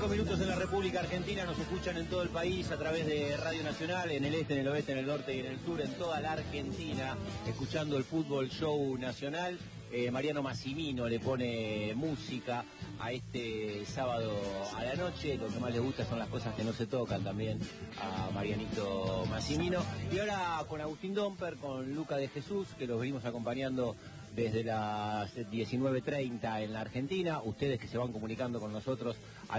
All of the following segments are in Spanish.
5 minutos en la República Argentina, nos escuchan en todo el país a través de Radio Nacional, en el este, en el oeste, en el norte y en el sur, en toda la Argentina, escuchando el Fútbol Show Nacional. Mariano Massimino le pone música a este sábado a la noche. Lo que más le gusta son las cosas que no se tocan también a Marianito Massimino. Y ahora con Agustín Domper, con Luca de Jesús, que los venimos acompañando desde las 19:30 en la Argentina. Ustedes que se van comunicando con nosotros al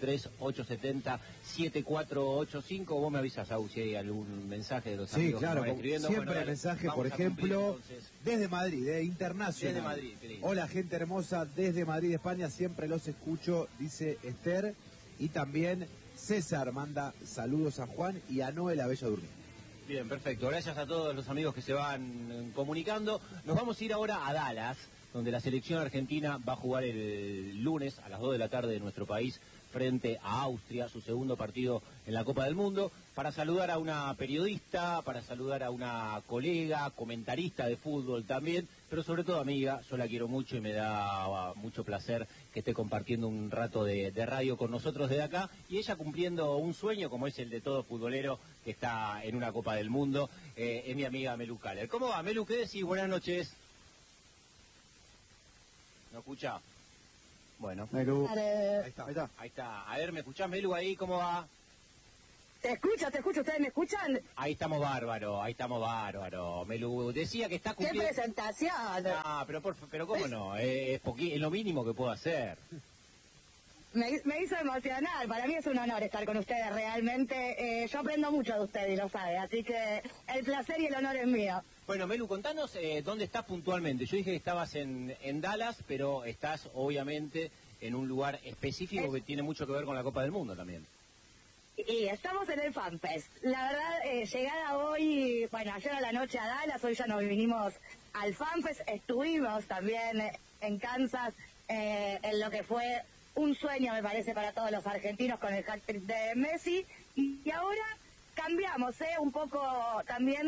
1138707485. Vos me avisas, Agus, si hay algún mensaje de los amigos claro, que van escribiendo. siempre bueno, mensaje, por ejemplo, desde Madrid, internacional. Desde Madrid, querido. Hola, gente hermosa, desde Madrid, España, siempre los escucho, dice Esther. Y también César manda saludos a Juan y a Noel Abello Durmi. Bien, perfecto. Gracias a todos los amigos que se van comunicando. Nos vamos a ir ahora a Dallas, donde la selección argentina va a jugar el lunes a las 2 de la tarde de nuestro país frente a Austria, su segundo partido en la Copa del Mundo, para saludar a una periodista, para saludar a una colega, comentarista de fútbol también, pero sobre todo amiga. Yo la quiero mucho y me da mucho placer que esté compartiendo un rato de radio con nosotros desde acá, y ella cumpliendo un sueño como es el de todo futbolero que está en una Copa del Mundo. Es mi amiga Melu Caller. ¿Cómo va, Melu? ¿Qué decís? Buenas noches. ¿No escucha? Bueno. Melu. Ahí está. A ver, ¿me escuchás, Melu, ahí? ¿Cómo va? Te escucho. ¿Ustedes me escuchan? Ahí estamos bárbaro. Melu, decía que está cumpliendo... ¡Qué presentación! Ah, pero ¿cómo no? Es lo mínimo que puedo hacer. Me hizo emocionar. Para mí es un honor estar con ustedes, realmente. Yo aprendo mucho de ustedes y lo sabe, así que el placer y el honor es mío. Bueno, Melu, contanos dónde estás puntualmente. Yo dije que estabas en Dallas, pero estás obviamente en un lugar específico que tiene mucho que ver con la Copa del Mundo también. Y estamos en el FanFest. La verdad, llegada hoy, ayer a la noche a Dallas, hoy ya nos vinimos al FanFest. Estuvimos también en Kansas, en lo que fue un sueño, me parece, para todos los argentinos con el hat-trick de Messi. Y ahora cambiamos un poco también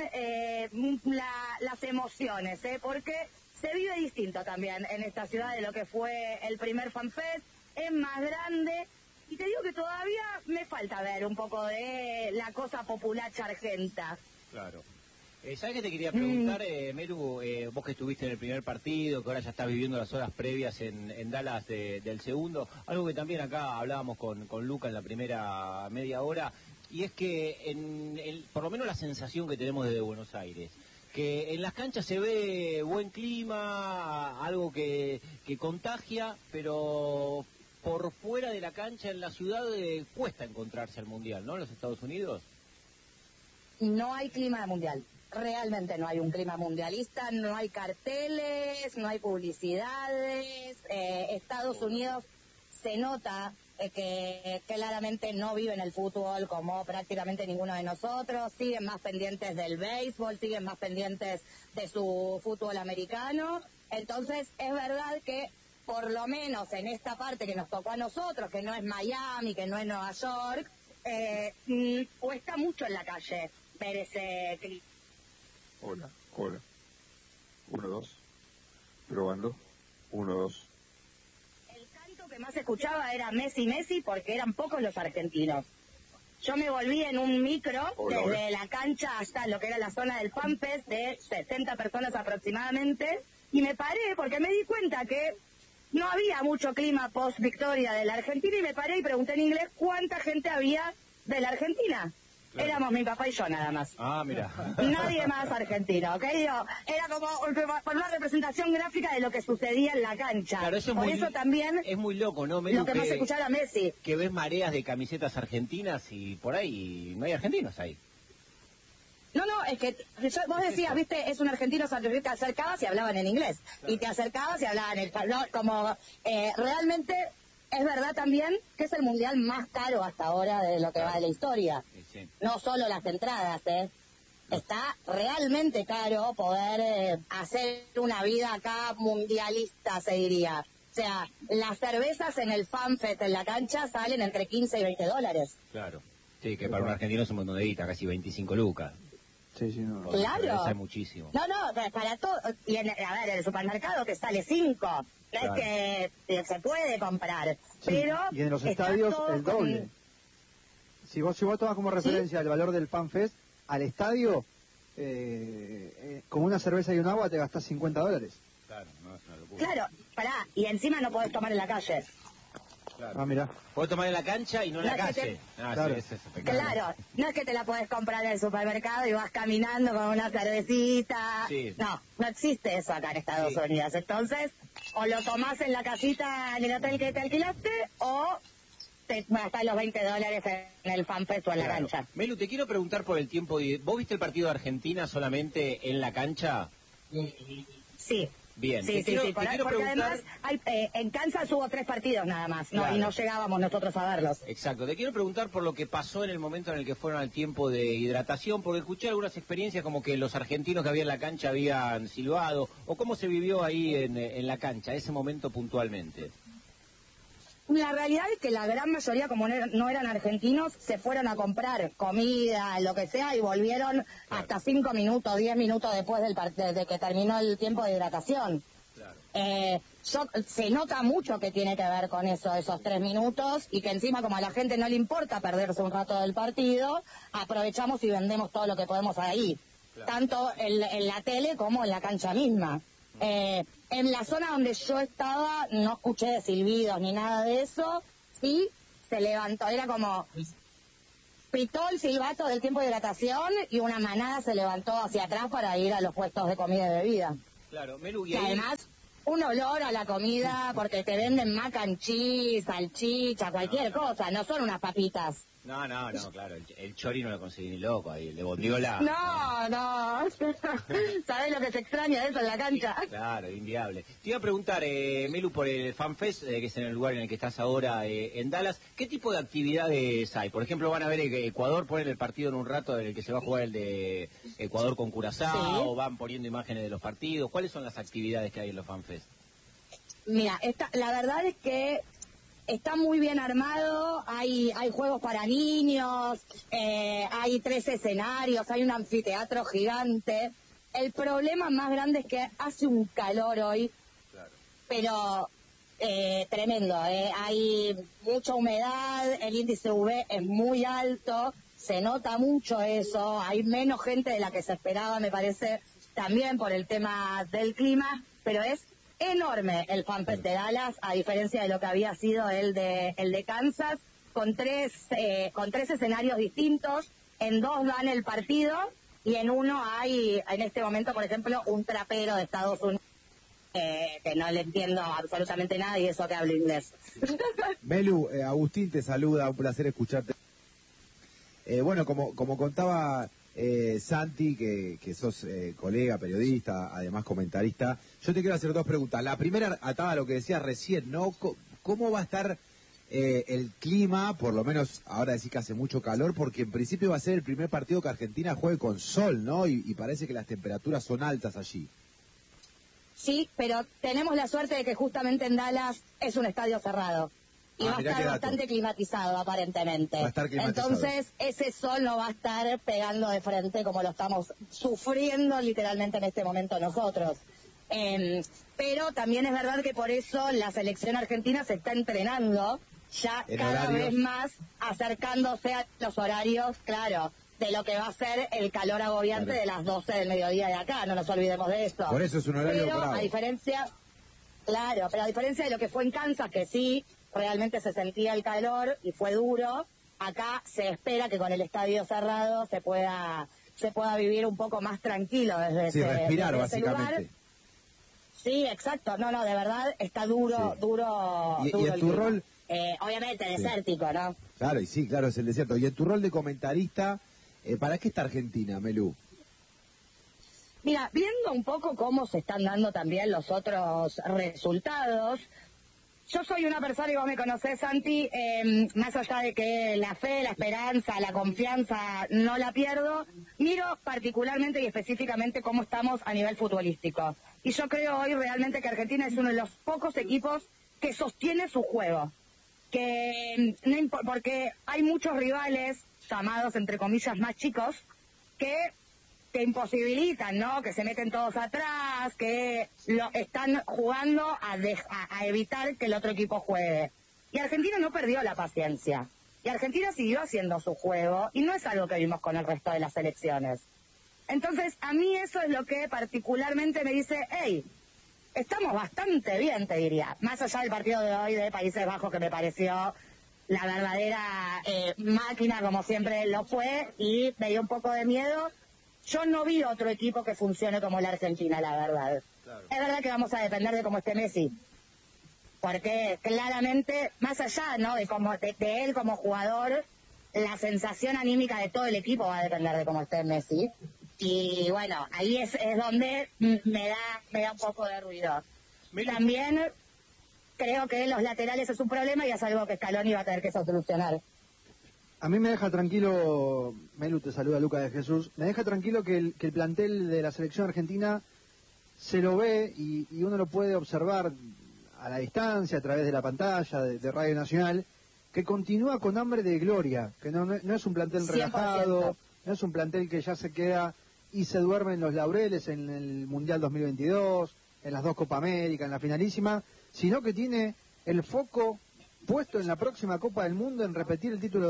las emociones, porque se vive distinto también en esta ciudad de lo que fue el primer FanFest. Es más grande. Y te digo que todavía me falta ver un poco de la cosa populacha argenta. Claro. ¿Sabes qué te quería preguntar, Melu? Vos que estuviste en el primer partido, que ahora ya estás viviendo las horas previas en Dallas del segundo, algo que también acá hablábamos con Luca en la primera media hora, y es que por lo menos la sensación que tenemos desde Buenos Aires, que en las canchas se ve buen clima, algo que contagia, pero por fuera de la cancha en la ciudad cuesta encontrarse al Mundial, ¿no? En los Estados Unidos. No hay clima mundial. Realmente no hay un clima mundialista, no hay carteles, no hay publicidades. Estados Unidos se nota que claramente no viven el fútbol como prácticamente ninguno de nosotros. Siguen más pendientes del béisbol, siguen más pendientes de su fútbol americano. Entonces es verdad que por lo menos en esta parte que nos tocó a nosotros, que no es Miami, que no es Nueva York, cuesta mucho en la calle ver ese clip. Hola. 1, 2. Probando. 1, 2. El canto que más escuchaba era Messi, porque eran pocos los argentinos. Yo me volví en un micro desde la cancha hasta lo que era la zona del FanFest, de 60 personas aproximadamente, y me paré porque me di cuenta que no había mucho clima post-victoria de la Argentina, y me paré y pregunté en inglés cuánta gente había de la Argentina. Claro. Éramos mi papá y yo nada más. Ah, mira. Nadie más argentino, ¿ok? Era como por una representación gráfica de lo que sucedía en la cancha. Claro, eso también es muy loco, ¿no? Melu, lo que más escuchaba era Messi. Que ves mareas de camisetas argentinas y por ahí no hay argentinos ahí. No, es que vos decías, viste, es un argentino, te acercabas y hablaban en inglés. Claro. Y te acercabas y hablaban en español, realmente es verdad también que es el mundial más caro hasta ahora de lo que va de la historia. Sí. No solo las entradas, Está realmente caro poder hacer una vida acá mundialista, se diría. O sea, las cervezas en el FanFest, en la cancha, salen entre 15 y 20 dólares. Claro. Sí, que para un argentino es un montón de guita, casi 25 lucas. Sí, no. Claro. Es muchísimo. No, para todo. Y en el supermercado que sale 5. Claro. Es que se puede comprar. pero y en los está estadios todo el doble. con- Si vos tomás como referencia el valor del FanFest, al estadio, con una cerveza y un agua te gastás $50. Claro, no es una locura. Claro, pará, y encima no podés tomar en la calle. Claro. Ah, mirá. Podés tomar en la cancha y no en la No, es que calle. Ah, Claro. sí, es espectacular. Claro, no es que te la podés comprar en el supermercado y vas caminando con una cervecita. Sí. No existe eso acá en Estados Sí. Unidos. Entonces, o lo tomás en la casita, en el hotel que te alquilaste, o te gastás los $20 en el FanFest o en la Claro. cancha. Melu, te quiero preguntar por el tiempo. ¿Vos viste el partido de Argentina solamente en la cancha? Sí. Bien. Sí, Te sí, quiero- sí, te porque quiero preguntar- además en Kansas hubo 3 partidos nada más, ¿no? Claro. Y no llegábamos nosotros a verlos. Exacto, te quiero preguntar por lo que pasó en el momento en el que fueron al tiempo de hidratación, porque escuché algunas experiencias como que los argentinos que había en la cancha habían silbado, o cómo se vivió ahí en la cancha, ese momento puntualmente. La realidad es que la gran mayoría, como no eran argentinos, se fueron a comprar comida, lo que sea, y volvieron hasta 5 minutos, 10 minutos después de que terminó el tiempo de hidratación. Claro. Se nota mucho que tiene que ver con eso, esos 3 minutos, y que encima, como a la gente no le importa perderse un rato del partido, aprovechamos y vendemos todo lo que podemos ahí, Claro. tanto en la tele como en la cancha misma. En la zona donde yo estaba no escuché de silbidos ni nada de eso, sí se levantó, era como pitó el silbato del tiempo de hidratación y una manada se levantó hacia atrás para ir a los puestos de comida y bebida. Claro, Melu, y Y ahí... además, un olor a la comida porque te venden mac and cheese, salchicha, cualquier cosa, no son unas papitas. No, claro, el chori no lo conseguí ni loco ahí, el de bondiola. No. ¿Sabés lo que se extraña de eso en la cancha? Claro, inviable. Te iba a preguntar, Melu, por el FanFest, que es en el lugar en el que estás ahora, en Dallas, ¿qué tipo de actividades hay? Por ejemplo, van a ver Ecuador, ponen el partido en un rato en el que se va a jugar el de Ecuador con Curazao, Sí. o van poniendo imágenes de los partidos. ¿Cuáles son las actividades que hay en los FanFest? Mira, la verdad es que está muy bien armado, hay juegos para niños, hay 3 escenarios, hay un anfiteatro gigante. El problema más grande es que hace un calor hoy, Claro. pero tremendo, hay mucha humedad, el índice UV es muy alto, se nota mucho eso, hay menos gente de la que se esperaba, me parece, también por el tema del clima, pero es enorme el FanFest de Dallas, a diferencia de lo que había sido el de Kansas, con tres escenarios distintos, en 2 dan el partido y en uno hay, en este momento, por ejemplo, un trapero de Estados Unidos que no le entiendo absolutamente nada y eso que hablo inglés. Melu, Agustín te saluda, un placer escucharte. Bueno, como contaba Santi, que sos colega, periodista, además comentarista, yo te quiero hacer 2 preguntas. La primera, atada a lo que decías recién, ¿no? ¿Cómo va a estar el clima? Por lo menos ahora decís que hace mucho calor, porque en principio va a ser el primer partido que Argentina juegue con sol, ¿no? Y parece que las temperaturas son altas allí. Sí, pero tenemos la suerte de que justamente en Dallas es un estadio cerrado. Y va a mirá estar qué dato. bastante climatizado, aparentemente. Va a estar climatizado. Entonces, ese sol no va a estar pegando de frente como lo estamos sufriendo literalmente en este momento nosotros. Pero también es verdad que por eso la selección argentina se está entrenando ya En cada horarios. vez más, acercándose a los horarios, claro, de lo que va a ser el calor agobiante Claro. de las 12 del mediodía de acá, no nos olvidemos de eso. Por eso es un horario Pero bravo. a diferencia, claro, pero a diferencia de lo que fue en Kansas, que sí, realmente se sentía el calor y fue duro, acá se espera que con el estadio cerrado se pueda vivir un poco más tranquilo desde Sí, respirar desde ese lugar. básicamente. Sí, exacto, no, de verdad está duro, Sí. duro. Y duro en el tu clima. rol- Obviamente desértico, ¿no? Claro, y sí, claro, es el desierto. Y en tu rol de comentarista, ¿para qué está Argentina, Melu? Mira, viendo un poco cómo se están dando también los otros resultados, yo soy una persona, y vos me conocés, Santi, más allá de que la fe, la esperanza, la confianza no la pierdo, miro particularmente y específicamente cómo estamos a nivel futbolístico. Y yo creo hoy realmente que Argentina es uno de los pocos equipos que sostiene su juego. Porque hay muchos rivales, llamados entre comillas más chicos, que te imposibilitan, ¿no? Que se meten todos atrás, que lo están jugando a evitar que el otro equipo juegue. Y Argentina no perdió la paciencia. Y Argentina siguió haciendo su juego y no es algo que vimos con el resto de las selecciones. Entonces, a mí eso es lo que particularmente me dice, hey, estamos bastante bien, te diría. Más allá del partido de hoy de Países Bajos, que me pareció la verdadera máquina, como siempre lo fue, y me dio un poco de miedo. Yo no vi otro equipo que funcione como la Argentina, la verdad. Claro. Es verdad que vamos a depender de cómo esté Messi. Porque claramente, más allá, ¿no?, de él como jugador, la sensación anímica de todo el equipo va a depender de cómo esté Messi. Y bueno, ahí es donde me da un poco de ruido. También creo que los laterales es un problema y es algo que Scaloni va a tener que solucionar. A mí me deja tranquilo, Melu, te saluda Lucas de Jesús, me deja tranquilo que el plantel de la selección argentina se lo ve y uno lo puede observar a la distancia, a través de la pantalla de Radio Nacional, que continúa con hambre de gloria, que no es un plantel relajado, 100%. No es un plantel que ya se queda y se duerme en los laureles en el Mundial 2022, en las 2 Copa América, en la finalísima, sino que tiene el foco puesto en la próxima Copa del Mundo, en repetir el título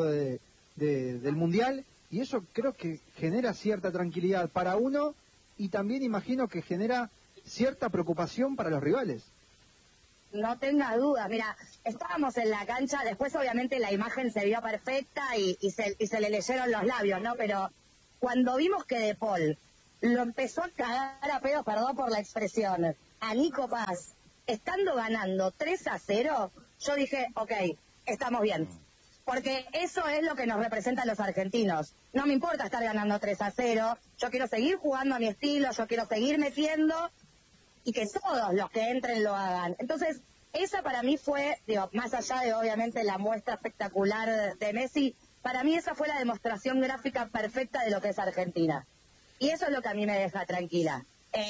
del Mundial, y eso creo que genera cierta tranquilidad para uno y también imagino que genera cierta preocupación para los rivales. No tenga duda, mira, estábamos en la cancha, después obviamente la imagen se vio perfecta y se le leyeron los labios, ¿no? Pero cuando vimos que De Paul lo empezó a cagar a pedo, perdón por la expresión, a Nico Paz, estando ganando 3-0, yo dije, ok, estamos bien. Porque eso es lo que nos representa a los argentinos. No me importa estar ganando 3-0, yo quiero seguir jugando a mi estilo, yo quiero seguir metiendo y que todos los que entren lo hagan. Entonces, esa para mí fue, digo, más allá de obviamente la muestra espectacular de Messi, para mí esa fue la demostración gráfica perfecta de lo que es Argentina. Y eso es lo que a mí me deja tranquila.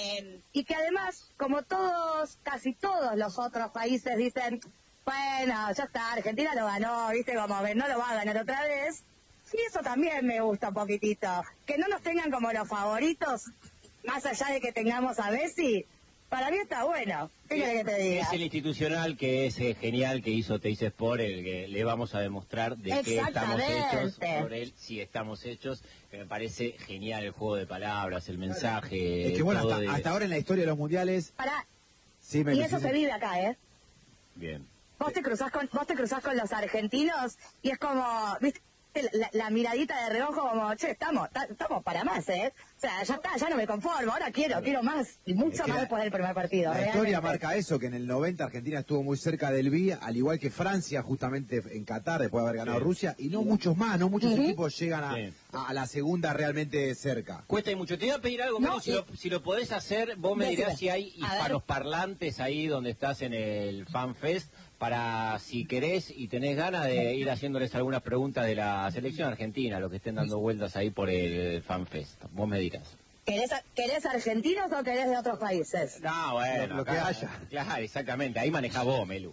Y que además, como casi todos los otros países dicen, bueno, ya está, Argentina lo ganó, viste, como no lo va a ganar otra vez. Y eso también me gusta un poquitito. Que no nos tengan como los favoritos, más allá de que tengamos a Messi, para mí está bueno. ¿Qué querés que te diga? Es el institucional que es genial, que hizo Teis Sport, el que le vamos a demostrar de qué estamos hechos, sobre él sí estamos hechos. Me parece genial el juego de palabras, el mensaje. Es que bueno, hasta ahora en la historia de los mundiales... Sí, y eso se vive acá, ¿eh? Bien. Vos te cruzás con los argentinos y es como, viste, la miradita de reojo como, che, estamos para más, ¿eh? O sea, ya está, ya no me conformo, ahora quiero más y mucho más después del primer partido. La historia marca eso, que en el 90 Argentina estuvo muy cerca del B, al igual que Francia justamente en Qatar después de haber ganado Rusia, y no muchos más, no muchos equipos llegan a la segunda realmente cerca. Cuesta y mucho. Te voy a pedir algo, Manu, si lo podés hacer, vos me dirás si hay hispanos parlantes ahí donde estás en el FanFest, para si querés y tenés ganas de ir haciéndoles algunas preguntas de la selección argentina, los que estén dando vueltas ahí por el FanFest. Vos me dirás. ¿Querés argentinos o querés de otros países? No, bueno, lo que haya. Claro, exactamente. Ahí manejá vos, Melu.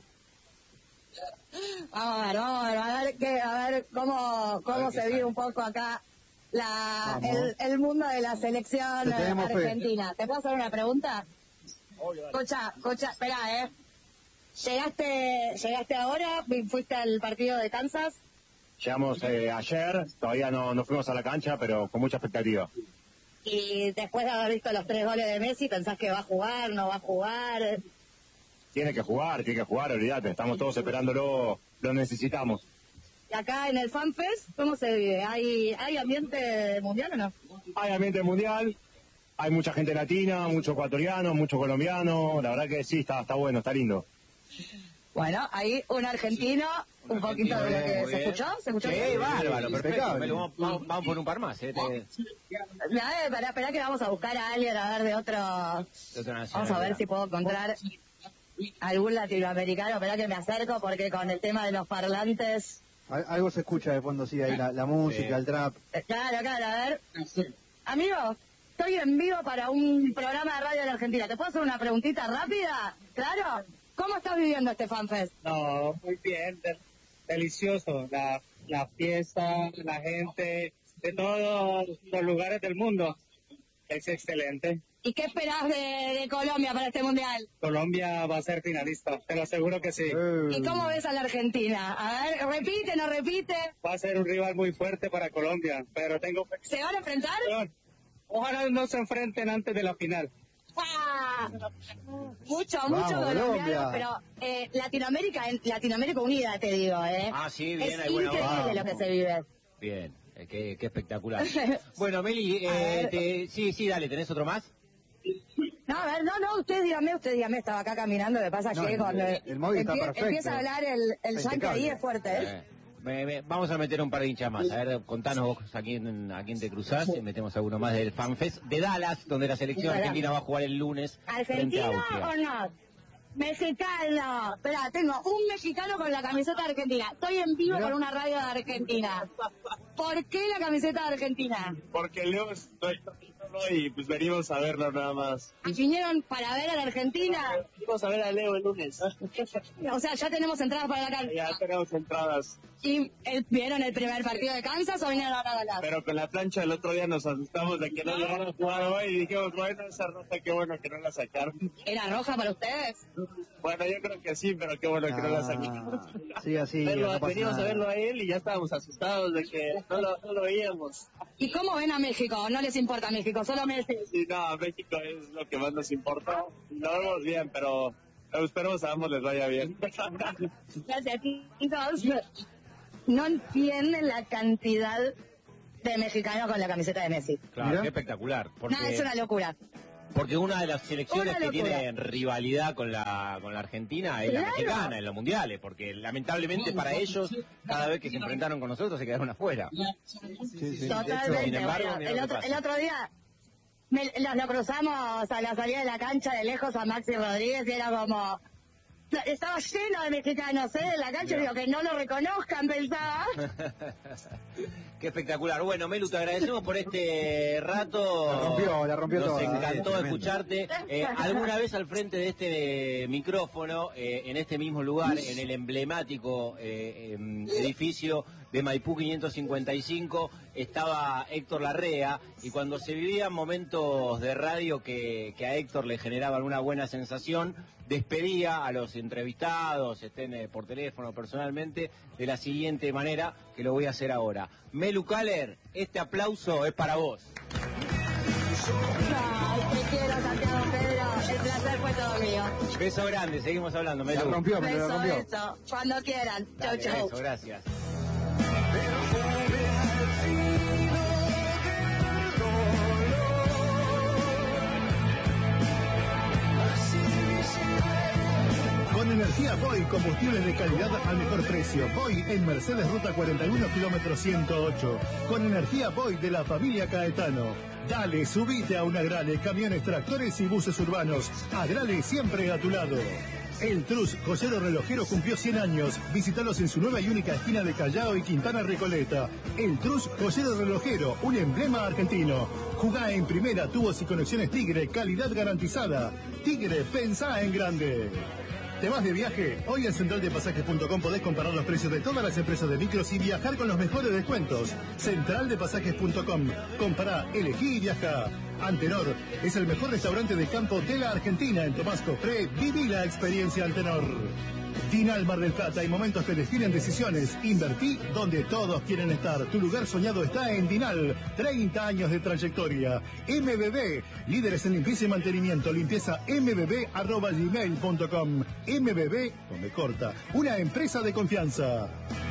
A ver cómo se vive un poco acá el mundo de la selección argentina. ¿Te puedo hacer una pregunta? Escucha, espera, ¿Llegaste ahora? ¿Fuiste al partido de Kansas? Llegamos ayer, todavía no fuimos a la cancha, pero con mucha expectativa. Y después de haber visto los 3 goles de Messi, ¿pensás que va a jugar, no va a jugar? Tiene que jugar, olvídate, estamos todos esperándolo, lo necesitamos. ¿Y acá en el FanFest cómo se vive? ¿Hay ambiente mundial o no? Hay ambiente mundial, hay mucha gente latina, muchos ecuatorianos, muchos colombianos, la verdad que sí, está bueno, está lindo. Bueno, ahí un argentino, un poquito de lo que se escuchó. Sí, bárbaro, perfecto. Vamos por un par más. Esperá que vamos a buscar a alguien, a ver de otro... Vamos a ver si puedo encontrar algún latinoamericano. Esperá que me acerco porque con el tema de los parlantes... Algo se escucha de fondo, sí, ahí la música, el trap. Claro, a ver. Amigo, estoy en vivo para un programa de radio de la Argentina. ¿Te puedo hacer una preguntita rápida? ¿Claro? ¿Cómo estás viviendo este FanFest? No, muy bien, delicioso. La fiesta, la gente, de todos los lugares del mundo. Es excelente. ¿Y qué esperás de Colombia para este mundial? Colombia va a ser finalista, te lo aseguro que sí. ¿Y cómo ves a la Argentina? A ver, repite, no repite. Va a ser un rival muy fuerte para Colombia, pero tengo fe. ¿Se van a enfrentar? Ojalá no se enfrenten antes de la final. ¡Ah! Mucho Vamos, colombiano, Colombia. pero Latinoamérica unida, te digo, ¿eh? Ah, sí, bien, es hay buena increíble banda. lo que se vive. Bien, qué espectacular. Bueno, Meli, sí, dale, ¿tenés otro más? No, a ver, no, usted dígame, estaba acá caminando, me pasa No, que cuando el móvil está perfecto. empieza a hablar el yankee ahí es fuerte, ¿eh? Vamos a meter un par de hinchas más. A ver, contanos vos a quién te cruzás y metemos alguno más del FanFest de Dallas, donde la selección argentina va a jugar el lunes frente a ¿Argentina Austria. o no? Mexicano. Espera, tengo un mexicano con la camiseta de Argentina. Estoy en vivo con una radio de Argentina. ¿Por qué la camiseta de Argentina? Porque Leo está y pues venimos a verlo nada más. ¿Y vinieron para ver a la Argentina? Vamos a ver a Leo el lunes. O sea, ya tenemos entradas para la cancha. Ya tenemos entradas. ¿Y vieron el primer partido de Kansas o vinieron a Dallas? Pero con la plancha del otro día nos asustamos de que no llegaron a jugar hoy y dijimos, bueno, esa roja, qué bueno que no la sacaron. ¿Era roja para ustedes? Bueno, yo creo que sí, pero qué bueno que no la sacaron. Sí, así. Venimos no pasa a nada. verlo a él y ya estábamos asustados de que no lo veíamos. ¿Y cómo ven a México? ¿No les importa México? Solo Messi. Sí, no, México es lo que más nos importa. Lo vemos bien, pero esperemos a ambos les vaya bien. Gracias, chicos. No entienden la cantidad de mexicanos con la camiseta de Messi. Claro, Mirá. qué espectacular. No, es una locura. Porque una de las selecciones Una que locura. tiene rivalidad con la Argentina es la Claro. mexicana en los mundiales, porque lamentablemente para ellos, cada vez que se enfrentaron con nosotros se quedaron afuera. Sí, sí. Totalmente. sin embargo, Bueno, mira el lo que pasa. otro día lo cruzamos a la salida de la cancha de lejos a Maxi Rodríguez y era como... Estaba lleno de mexicanos, en la cancha, digo que no lo reconozcan, pensaba. Qué espectacular. Bueno, Melu, te agradecemos por este rato. La rompió Nos toda. encantó Tremendo. escucharte. Alguna vez al frente de este micrófono, en este mismo lugar, en el emblemático edificio de Maipú 555, estaba Héctor Larrea, y cuando se vivían momentos de radio que a Héctor le generaban una buena sensación, despedía a los entrevistados, estén por teléfono personalmente, de la siguiente manera, que lo voy a hacer ahora. Melu Caller, este aplauso es para vos. Ay, te quiero, Santiago Pedro. El placer fue todo mío. Beso grande, seguimos hablando, La Melu. rompió, me la Beso, rompió. beso. Cuando quieran. Chau, Dale, chau. beso, gracias. Con energía Boy, combustibles de calidad al mejor precio. Boy en Mercedes Ruta 41, kilómetro 108. Con energía Boy de la familia Caetano. Dale, subite a una Agrale, camiones, tractores y buses urbanos. Agrale siempre a tu lado. El Trus, joyero relojero, cumplió 100 años. Visítalos en su nueva y única esquina de Callao y Quintana Recoleta. El Trus, joyero relojero, un emblema argentino. Jugá en primera, tubos y conexiones Tigre, calidad garantizada. Tigre, pensá en grande. ¿Te vas de viaje? Hoy en centraldepasajes.com podés comparar los precios de todas las empresas de micros y viajar con los mejores descuentos. Centraldepasajes.com. Compará, elegí y viajá. Antenor es el mejor restaurante de campo de la Argentina. En Tomás Cofré, viví la experiencia Antenor. Dinal Mar del Plata, hay momentos que definen decisiones. Invertí donde todos quieren estar. Tu lugar soñado está en Dinal. 30 años de trayectoria. MBB, líderes en limpieza y mantenimiento. Limpieza mbb@gmail.com. MBB, donde corta. Una empresa de confianza.